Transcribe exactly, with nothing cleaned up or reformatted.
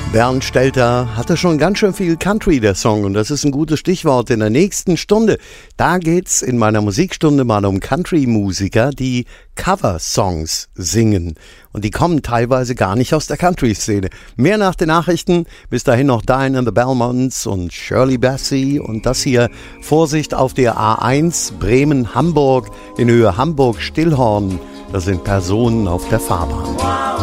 Bernd Stelter hatte schon ganz schön viel Country, der Song, und das ist ein gutes Stichwort in der nächsten Stunde. Da geht's in meiner Musikstunde mal um Country-Musiker, die Cover-Songs singen. Und die kommen teilweise gar nicht aus der Country-Szene. Mehr nach den Nachrichten. Bis dahin noch Diane and the Belmonts und Shirley Bassey. Und das hier, Vorsicht auf der A eins Bremen-Hamburg in Höhe Hamburg-Stillhorn. Da sind Personen auf der Fahrbahn.